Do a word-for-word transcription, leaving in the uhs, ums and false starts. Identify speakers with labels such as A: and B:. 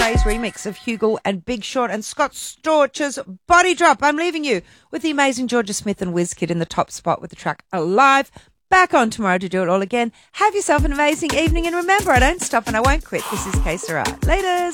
A: Ray's remix of Hugel and Big Short and Scott Storch's Body Drop. I'm leaving you with the amazing Georgia Smith and WizKid in the top spot with the track Alive. Back on tomorrow to do it all again. Have yourself an amazing evening, and remember, I don't stop and I won't quit. This is K Sarah. Laters.